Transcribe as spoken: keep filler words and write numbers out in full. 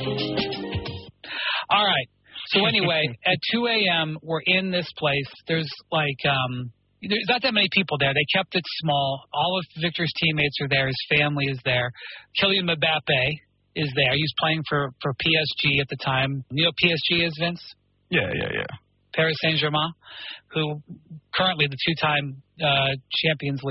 All right. So anyway, at two a.m., we're in this place. There's like um, there's not that many people there. They kept it small. All of Victor's teammates are there. His family is there. Kylian Mbappe is there. He's playing for, for P S G at the time. You know what P S G is, Vince? Yeah, yeah, yeah. Paris Saint-Germain, who currently the two-time uh, Champions League